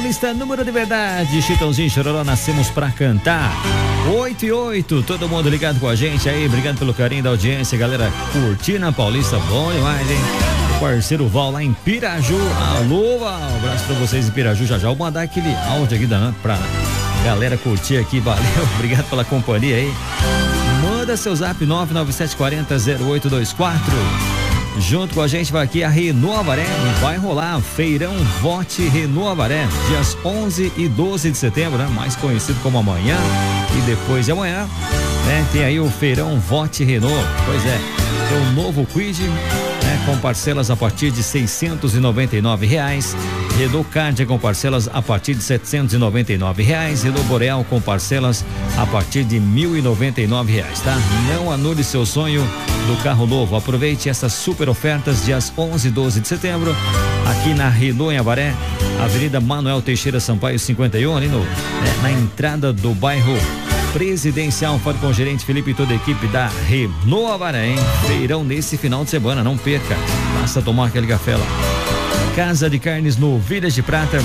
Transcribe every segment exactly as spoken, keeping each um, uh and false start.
Paulista, número de verdade. Chitãozinho e Chororó, nascemos pra cantar. oito e oito, todo mundo ligado com a gente aí, obrigado pelo carinho da audiência, galera. Curtindo a Paulista, bom demais, hein? O parceiro Val lá em Piraju. Alô, Val, um abraço pra vocês em Piraju. Já já vou mandar aquele áudio aqui da pra galera curtir aqui, valeu, obrigado pela companhia aí. Manda seu zap nove nove sete quatro zero zero oito dois quatro. Junto com a gente vai aqui a Renault Avaré e vai rolar Feirão Vote Renault Avaré, dias onze e doze de setembro, né? Mais conhecido como amanhã e depois de amanhã, né? Tem aí o Feirão Vote Renault, pois é, tem um novo Kwid, né? Com parcelas a partir de seiscentos e noventa e nove reais, Renault Cardia com parcelas a partir de setecentos e noventa e nove reais, Renault Boreal com parcelas a partir de mil e noventa e nove reais, tá? Não anule seu sonho do carro novo, aproveite essas super ofertas dias onze e doze de setembro, aqui na Renault em Avaré, Avenida Manuel Teixeira Sampaio cinquenta e um, ali no, né, na entrada do bairro Presidencial. Fale com o gerente Felipe e toda a equipe da Renault Avaré, hein? Feirão nesse final de semana, não perca, basta tomar aquele café lá. Casa de Carnes no Vilas de Prata,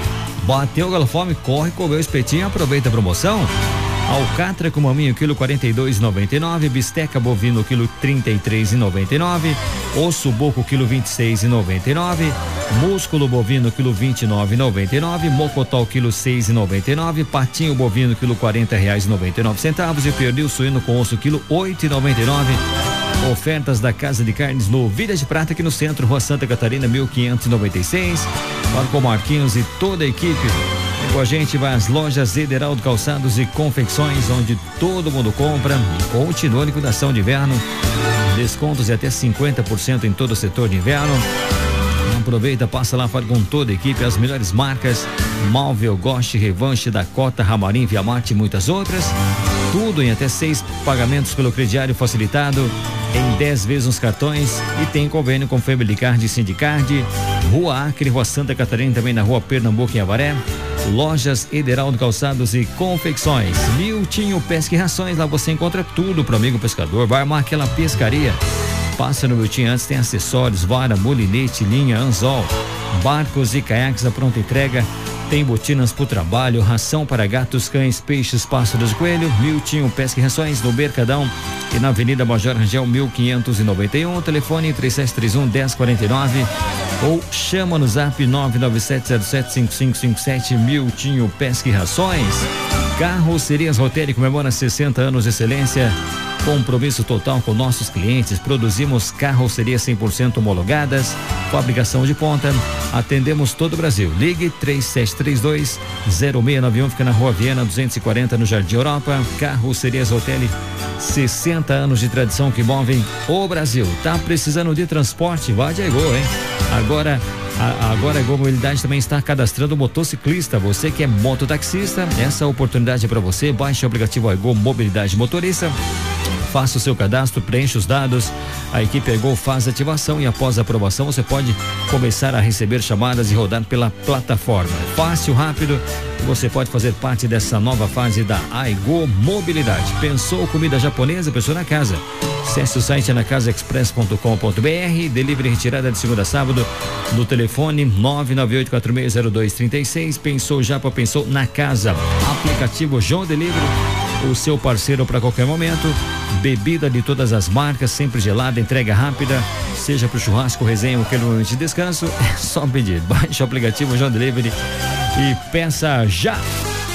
bateu galo fome, corre comer o espetinho, aproveita a promoção. Alcatra com maminho, quilo quarenta e dois e noventa e nove, bisteca bovino, quilo trinta e três e noventa e nove, osso boco, quilo vinte e seis e noventa e nove, músculo bovino, quilo vinte e nove e noventa e nove, mocotó, quilo seis e noventa e nove, patinho bovino, quilo quarenta reais e noventa e nove centavos e pernil suíno com osso, quilo oito e noventa e nove. Ofertas da Casa de Carnes no Vilas de Prata, aqui no centro, Rua Santa Catarina, mil quinhentos e noventa e seis. Fala com o Marquinhos e toda a equipe. Com a gente vai às lojas Ederaldo Calçados e Confecções, onde todo mundo compra e continua a liquidação de inverno. Descontos de até cinquenta por cento em todo o setor de inverno. Aproveita, passa lá, fala com toda a equipe, as melhores marcas: Malvel, Goste, Revanche, Dakota, Ramarim, Viamarte e muitas outras. Tudo em até seis pagamentos pelo crediário facilitado, em dez vezes nos cartões, e tem convênio com Family Card e Sindicard. Rua Acre, Rua Santa Catarina, também na Rua Pernambuco em Avaré. Lojas Ederaldo Calçados e Confecções. Miltinho Pesca e Rações, lá você encontra tudo pro amigo pescador, vai armar aquela pescaria. Passa no Miltinho antes, tem acessórios, vara, molinete, linha, anzol, barcos e caiaques à pronta entrega. Tem botinas pro trabalho, ração para gatos, cães, peixes, pássaros e coelho. Miltinho Pesca e Rações no Mercadão e na Avenida Major Rangel mil quinhentos e noventa e um. Telefone três sete três um, um zero quatro nove ou chama no zap nove nove sete zero sete cinco cinco cinco sete. Miltinho Pesca e Rações. Carrocerias Rotelli comemora sessenta anos de excelência. Compromisso total com nossos clientes. Produzimos carrocerias cem por cento homologadas, fabricação de ponta. Atendemos todo o Brasil. Ligue três sete três dois, zero seis nove um, fica na Rua Viena duzentos e quarenta, no Jardim Europa. Carrocerias Rotelli, sessenta anos de tradição que movem o Brasil. Tá precisando de transporte? Vá de Gol, hein? Agora A, agora a Gol Mobilidade também está cadastrando motociclista. Você que é mototaxista, essa oportunidade é para você. Baixe o aplicativo Gol Mobilidade Motorista, faça o seu cadastro, preencha os dados, a equipe Gol faz a ativação e após a aprovação você pode começar a receber chamadas e rodar pela plataforma. É fácil, rápido, e você pode fazer parte dessa nova fase da Gol Mobilidade. Pensou comida japonesa? Pensou na casa? Acesse o site anacasaexpress ponto com ponto br, delivery retirada de segunda a sábado no telefone nove nove oito quatro seis zero dois três seis. Pensou Japa, pensou na casa. Aplicativo João Delivery, o seu parceiro para qualquer momento. Bebida de todas as marcas, sempre gelada, entrega rápida, seja para o churrasco, resenha ou aquele momento de descanso, é só pedir. Baixe o aplicativo João Delivery e peça já.